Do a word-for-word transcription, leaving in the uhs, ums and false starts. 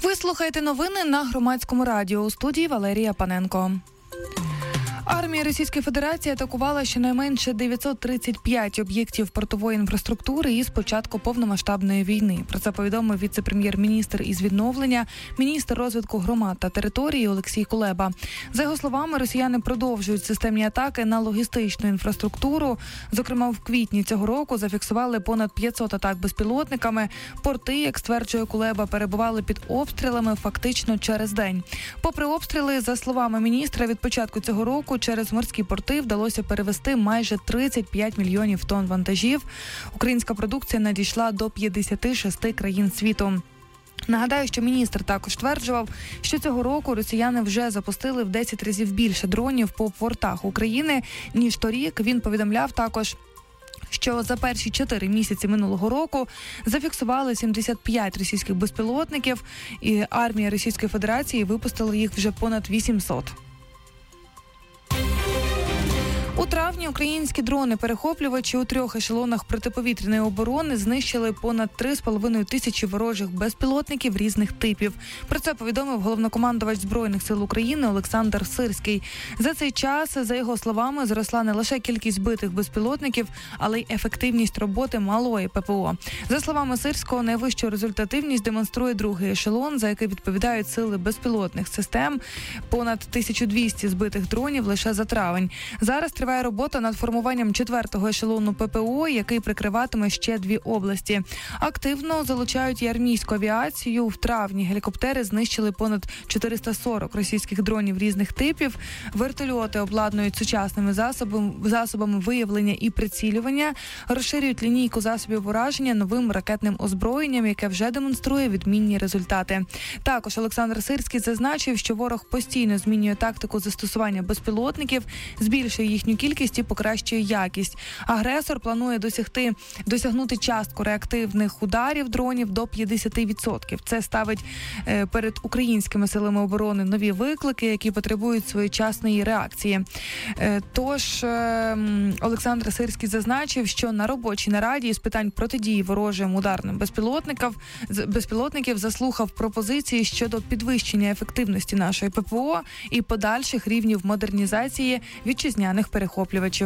Ви слухаєте новини на Громадському радіо. У студії Валерія Паненко. Армія Російської Федерації атакувала щонайменше дев'ятсот тридцять п'ять об'єктів портової інфраструктури із початку повномасштабної війни. Про це повідомив віце-прем'єр-міністр із відновлення, міністр розвитку громад та території Олексій Кулеба. За його словами, росіяни продовжують системні атаки на логістичну інфраструктуру. Зокрема, в квітні цього року зафіксували понад п'ятсот атак безпілотниками. Порти, як стверджує Кулеба, перебували під обстрілами фактично через день. Попри обстріли, за словами міністра, від початку цього року через морські порти вдалося перевезти майже тридцять п'ять мільйонів тонн вантажів. Українська продукція надійшла до п'ятдесят шість країн світу. Нагадаю, що міністр також стверджував, що цього року росіяни вже запустили в десять разів більше дронів по портах України, ніж торік. Він повідомляв також, що за перші чотири місяці минулого року зафіксували сімдесят п'ять російських безпілотників, і армія Російської Федерації випустила їх вже понад вісімсот. У травні українські дрони-перехоплювачі у трьох ешелонах протиповітряної оборони знищили понад три з половиною тисячі ворожих безпілотників різних типів. Про це повідомив головнокомандувач Збройних сил України Олександр Сирський. За цей час, за його словами, зросла не лише кількість збитих безпілотників, але й ефективність роботи малої ППО. За словами Сирського, найвищу результативність демонструє другий ешелон, за який відповідають сили безпілотних систем. Понад тисячу двісті збитих дронів лише за травень. Зараз триває робота над формуванням четвертого ешелону ППО, який прикриватиме ще дві області. Активно залучають і армійську авіацію. В травні гелікоптери знищили понад чотириста сорок російських дронів різних типів. Вертольоти обладнують сучасними засобами, засобами виявлення і прицілювання, розширюють лінійку засобів ураження новим ракетним озброєнням, яке вже демонструє відмінні результати. Також Олександр Сирський зазначив, що ворог постійно змінює тактику застосування безпілотників, збільшує їхню кількість і покращує якість. Агресор планує досягти, досягнути частку реактивних ударів дронів до п'ятдесят відсотків. Це ставить е, перед українськими силами оборони нові виклики, які потребують своєчасної реакції. Е, тож е, Олександр Сирський зазначив, що на робочій нараді з питань протидії ворожим ударним безпілотників, безпілотників заслухав пропозиції щодо підвищення ефективності нашої ППО і подальших рівнів модернізації вітчизняних перехоплювачів.